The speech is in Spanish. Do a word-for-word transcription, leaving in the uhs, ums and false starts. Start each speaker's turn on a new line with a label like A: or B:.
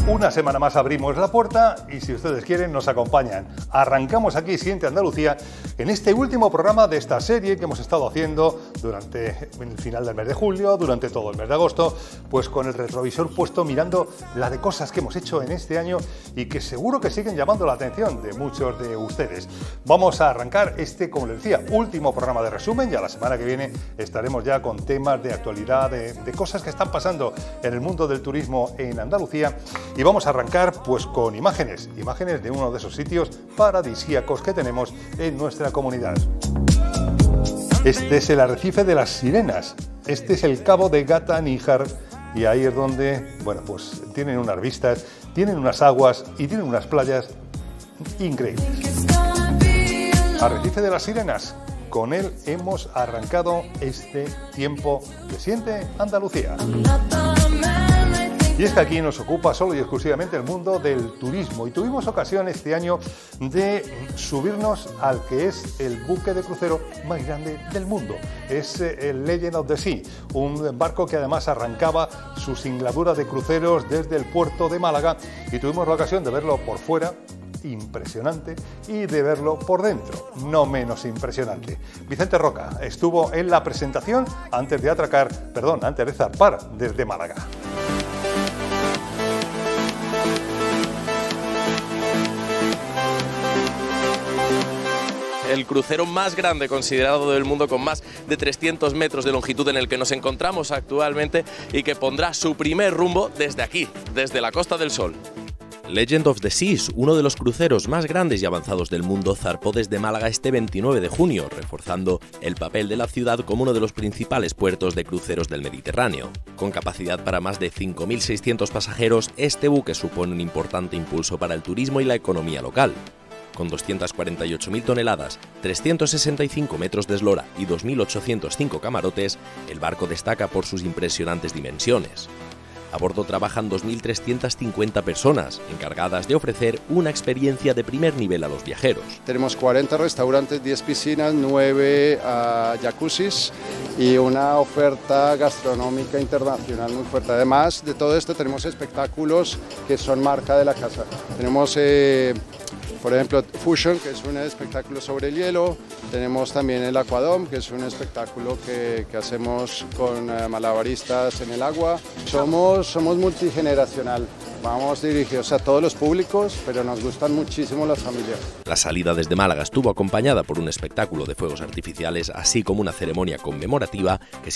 A: Una semana más abrimos la puerta y si ustedes quieren nos acompañan. Arrancamos aquí Siente Andalucía en este último programa de esta serie que hemos estado haciendo durante el final del mes de julio, durante todo el mes de agosto, pues con el retrovisor puesto mirando la de cosas que hemos hecho en este año y que seguro que siguen llamando la atención de muchos de ustedes. Vamos a arrancar este, como les decía, último programa de resumen. Ya la semana que viene estaremos ya con temas de actualidad, de, de cosas que están pasando en el mundo del turismo en Andalucía. Y vamos a arrancar pues con imágenes, imágenes de uno de esos sitios paradisíacos que tenemos en nuestra comunidad. Este es el arrecife de las Sirenas, este es el cabo de Gata Níjar y ahí es donde, bueno, pues tienen unas vistas, tienen unas aguas y tienen unas playas increíbles. Arrecife de las Sirenas, con él hemos arrancado este tiempo de Siente Andalucía. Y es que aquí nos ocupa solo y exclusivamente el mundo del turismo y tuvimos ocasión este año de subirnos al que es el buque de crucero más grande del mundo. Es el Legend of the Sea, un barco que además arrancaba su singladura de cruceros desde el puerto de Málaga y tuvimos la ocasión de verlo por fuera, impresionante, y de verlo por dentro, no menos impresionante. Vicente Roca estuvo en la presentación antes de atracar, perdón, antes de zarpar desde Málaga.
B: El crucero más grande considerado del mundo, con más de trescientos metros de longitud, en el que nos encontramos actualmente y que pondrá su primer rumbo desde aquí, desde la Costa del Sol. Legend of the Seas, uno de los cruceros más grandes y avanzados del mundo, zarpó desde Málaga este veintinueve de junio, reforzando el papel de la ciudad como uno de los principales puertos de cruceros del Mediterráneo. Con capacidad para más de cinco mil seiscientos pasajeros, este buque supone un importante impulso para el turismo y la economía local. Con doscientas cuarenta y ocho mil toneladas, trescientos sesenta y cinco metros de eslora y dos mil ochocientos cinco camarotes, el barco destaca por sus impresionantes dimensiones. A bordo trabajan dos mil trescientas cincuenta personas, encargadas de ofrecer una experiencia de primer nivel a los viajeros.
C: Tenemos cuarenta restaurantes, diez piscinas, nueve uh, jacuzzis y una oferta gastronómica internacional muy fuerte. Además de todo esto, tenemos espectáculos que son marca de la casa. Tenemos... Eh, Por ejemplo, Fusion, que es un espectáculo sobre el hielo. Tenemos también el Aquadome, que es un espectáculo que, que hacemos con uh, malabaristas en el agua. Somos, somos multigeneracional. Vamos dirigidos a todos los públicos, pero nos gustan muchísimo las familias.
B: La salida desde Málaga estuvo acompañada por un espectáculo de fuegos artificiales, así como una ceremonia conmemorativa que